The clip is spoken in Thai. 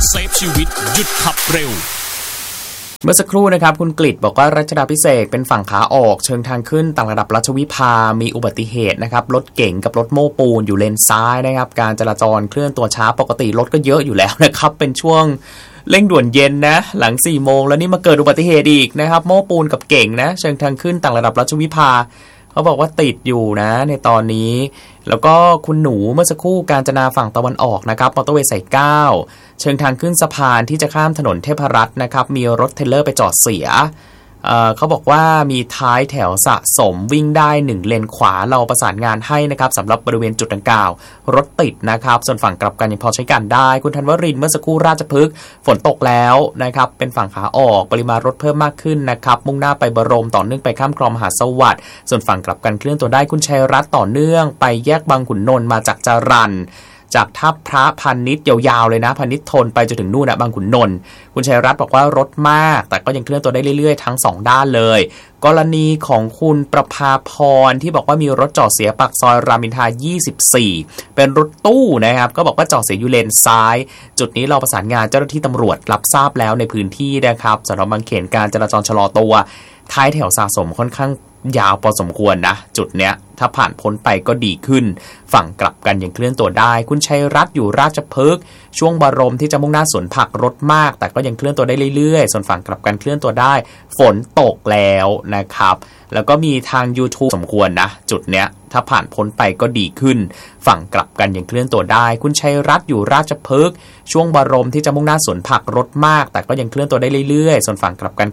เซฟชีวิตหยุดขับเร็วเมื่อสักครู่นะครับคุณกฤษบอกว่ารัชดาภิเษกเป็นฝั่งขาออกเชิงทางขึ้นต่างระดับรัชวิภามีอุบัติเหตุนะครับรถเก๋งกับรถโม้ปูนอยู่เลนซ้ายนะครับการจราจรเคลื่อนตัวช้าปกติรถก็เยอะอยู่แล้วนะครับเป็นช่วงเร่งด่วนเย็นนะหลัง 4 โมงแล้วนี่มาเกิดอุบัติเหตุอีกนะครับโม้ปูนกับเก๋งนะเชิงทางขึ้นต่างระดับรัชวิภาเขาบอกว่าติดอยู่นะในตอนนี้แล้วก็คุณหนูเมื่อสักครู่กาญจนาฝั่งตะวันออกนะครับมอเตอร์เวย์สาย9เชิงทางขึ้นสะพานที่จะข้ามถนนเทพรัตน์นะครับมีรถเทรลเลอร์ไปจอดเสียเขาบอกว่ามีท้ายแถวสะสมวิ่งได้1เลนขวาเราประสานงานให้นะครับสำหรับบริเวณจุดดังกล่าวรถติดนะครับส่วนฝั่งกลับกันยังพอใช้การได้คุณธันวรินทร์เมื่อสักครู่ราชพฤกษ์ฝนตกแล้วนะครับเป็นฝั่งขาออกปริมาณรถเพิ่มมากขึ้นนะครับมุ่งหน้าไปบรมต่อเนื่องไปข้ามคลองมหาสวัสดิ์ส่วนฝั่งกลับกันเคลื่อนตัวได้คุณชัยรัตน์ต่อเนื่องไปแยกบางขุนนนท์มาจากจรัญจากท่าพระพานิชยาวๆเลยนะพานิชทนไปจนถึงนู่นนะบางขุนนนท์คุณชัยรัตน์บอกว่ารถมากแต่ก็ยังเคลื่อนตัวได้เรื่อยๆทั้ง2ด้านเลยกรณีของคุณประภาพรที่บอกว่ามีรถจอดเสียปากซอยรามอินทรา24เป็นรถตู้นะครับก็บอกว่าจอดเสียอยู่เลนซ้ายจุดนี้เราประสานงานเจ้าหน้าที่ตำรวจรับทราบแล้วในพื้นที่นะครับสน.บางเขนการจราจรชะลอตัวท้ายแถวสะสมค่อนข้างยาวพอสมควรนะจุดเนี้ยถ้าผ่านพ้นไปก็ดีขึ้นฝั่งกลับกันยังเคลื่อนตัวได้คุณชัยรัตน์อยู่ราชพฤกษ์ช่วงบรมที่จะมุ่งหน้าสวนผักรถมากแต่ก็ยังเคลื่อนตัวได้เรื่อยๆส่วนฝั่งกลับกันเคลื่อนตัวได้ฝนตกแล้วนะครับแล้วก็มีทาง YouTube สมควรนะจุดเนี้ยถ้าผ่านพ้นไปก็ดีขึ้นฝั่งกลับกันยังเคลื่อนตัวได้คุณชัยรัตน์อยู่ราชพฤกษ์ช่วงบรมที่จะมุ่งหน้าสวนผักรถมากแต่ก็ยังเคลื่อนตัวได้เรื่อยๆส่วนฝั่งกลับกัน